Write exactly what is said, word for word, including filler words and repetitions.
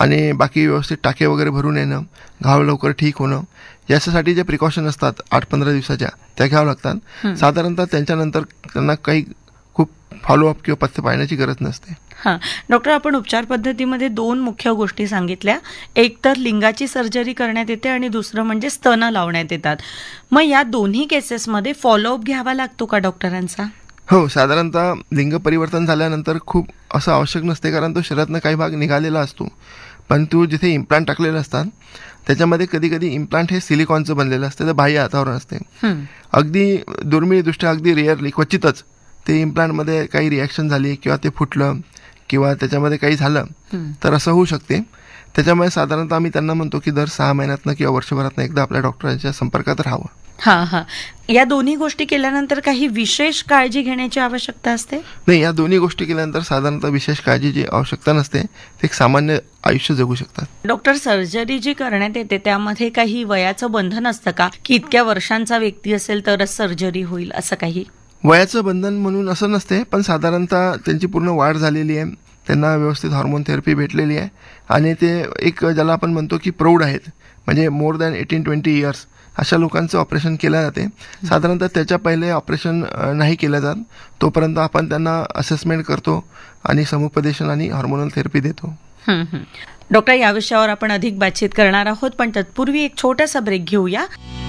आणि बाकी व्यवस्थित टाके वगैरे भरून येणं, घाव लवकर ठीक होणं, याच्यासाठी जे प्रिकॉशन असतात आठ पंधरा दिवसाच्या त्या घ्यावं लागतात. साधारणतः त्यांच्यानंतर त्यांना काही खूप फॉलोअप किंवा पथ्य पाळण्याची गरज नसते. हां डॉक्टर, आपण उपचार पद्धतीमध्ये दोन मुख्य गोष्टी सांगितल्या. एक तर लिंगाची सर्जरी करण्यात येते आणि दुसरं म्हणजे स्तन लावण्यात येतात. मग या दोन्ही केसेसमध्ये फॉलोअप घ्यावा लागतो का डॉक्टरांचा? हो, साधारणतः लिंग परिवर्तन झाल्यानंतर खूप असं आवश्यक नसते, कारण तो शरीरातनं काही भाग निघालेला असतो. पण तू जिथे इम्प्लांट टाकलेले असतात त्याच्यामध्ये कधी कधी इम्प्लांट हे सिलिकॉनचं बनलेलं असते, तर बाह्य हातावरून असते. अगदी दुर्मिळदृष्ट्या, अगदी रेअरली, क्वचितच ते इम्प्लांटमध्ये काही रिॲक्शन झाली किंवा ते फुटलं किंवा त्याच्यामध्ये काही झालं तर असं होऊ शकते. त्याच्यामुळे साधारणतः आम्ही त्यांना म्हणतो की दर सहा महिन्यातनं किंवा वर्षभरातनं एकदा आपल्या डॉक्टरांच्या संपर्कात राहावं. हां हां या दोन्ही गोष्टी केल्यानंतर काही विशेष काळजी घेण्याची आवश्यकता असते? नाही, या दोन्ही गोष्टी केल्यानंतर साधारणतः विशेष काळजीची आवश्यकता नसते. ते एक सामान्य आयुष्य जगू शकतात. डॉक्टर, सर्जरी जी करण्यात येते त्यामध्ये काही वयाचं बंधन असतं का, की इतक्या वर्षांचा व्यक्ती असेल तरच सर्जरी होईल असं काही? वयाचं बंधन म्हणून असं नसते, पण साधारणतः त्यांची पूर्ण वाढ झालेली आहे, त्यांना व्यवस्थित हार्मोन थेरपी भेटलेली आहे आणि ते एक ज्याला आपण म्हणतो की प्रौढ आहेत, म्हणजे more than eighteen twenty years अशा लोकांचं ऑपरेशन केलं जाते. साधारणतः त्याच्या पहिले ऑपरेशन नाही केलं जात. तोपर्यंत आपण त्यांना असेसमेंट करतो आणि समुपदेशन आणि हार्मोनल थेरपी देतो. डॉक्टर, या विषयावर आपण अधिक बातचीत करणार आहोत, पण तत्पूर्वी एक छोटासा ब्रेक घेऊया.